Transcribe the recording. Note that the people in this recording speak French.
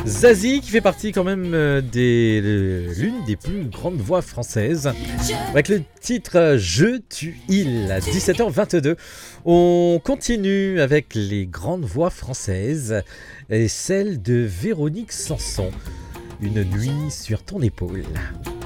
Zazie qui fait partie quand même l'une des plus grandes voix françaises avec le titre Je tue il à 17h22. On continue avec les grandes voix françaises et celle de Véronique Sanson. Une nuit sur ton épaule.